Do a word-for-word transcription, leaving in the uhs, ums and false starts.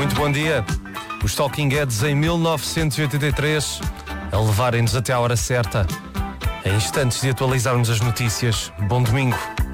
Muito bom dia. Os Talking Heads em mil novecentos e oitenta e três a levarem-nos até à hora certa. Em instantes de atualizarmos as notícias. Bom domingo.